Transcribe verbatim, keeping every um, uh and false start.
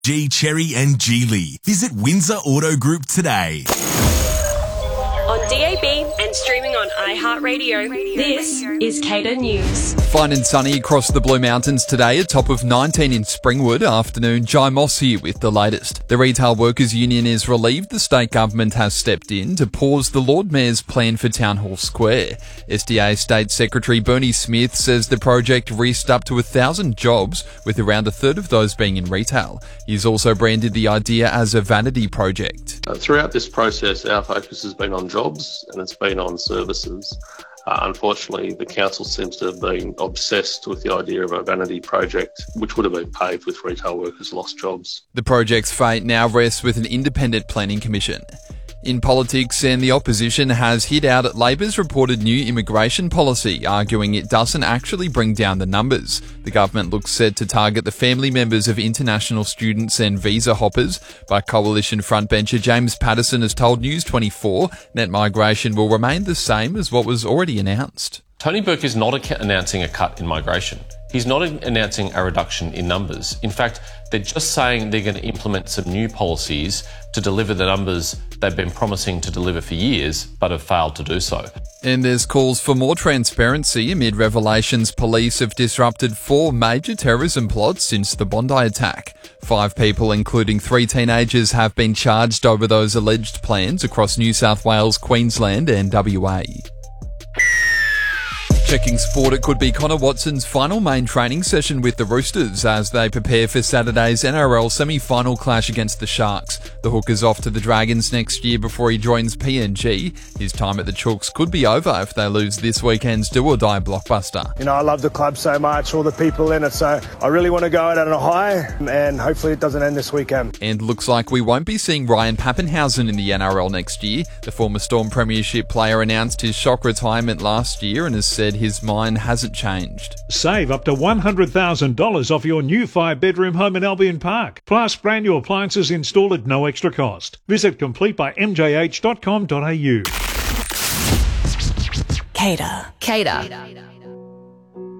G Cherry and Geely. Visit Windsor Auto Group today. On D A B and streaming on iHeartRadio, this is Cater News. Fine and sunny across the Blue Mountains today, a top of nineteen in Springwood. Afternoon, Jai Moss here with the latest. The Retail Workers Union is relieved the state government has stepped in to pause the Lord Mayor's plan for Town Hall Square. S D A State Secretary Bernie Smith says the project risked up to a thousand jobs, with around a third of those being in retail. He's also branded the idea as a vanity project. Uh, throughout this process, our focus has been on jobs and it's been on services. Uh, unfortunately, the council seems to have been obsessed with the idea of a vanity project, which would have been paved with retail workers' lost jobs. The project's fate now rests with an independent planning commission. In politics, and the opposition has hit out at Labor's reported new immigration policy, arguing it doesn't actually bring down the numbers. The government looks set to target the family members of international students and visa hoppers, but Coalition frontbencher James Patterson has told News twenty-four net migration will remain the same as what was already announced. Tony Burke is not announcing a cut in migration. He's not announcing a reduction in numbers. In fact, they're just saying they're going to implement some new policies to deliver the numbers they've been promising to deliver for years, but have failed to do so. And there's calls for more transparency amid revelations police have disrupted four major terrorism plots since the Bondi attack. Five people, including three teenagers, have been charged over those alleged plans across New South Wales, Queensland and W A. Checking sport, it could be Connor Watson's final main training session with the Roosters as they prepare for Saturday's N R L semi-final clash against the Sharks. The hooker's off to the Dragons next year before he joins P N G. His time at the Chooks could be over if they lose this weekend's do-or-die blockbuster. You know, I love the club so much, all the people in it, so I really want to go out on a high, and hopefully it doesn't end this weekend. And looks like we won't be seeing Ryan Pappenhausen in the N R L next year. The former Storm Premiership player announced his shock retirement last year and has said his mind hasn't changed. Save up to one hundred thousand dollars off your new five-bedroom home in Albion Park. Plus, brand new appliances installed at no extra cost. Visit complete by m j h dot com dot a u. Cater. Cater.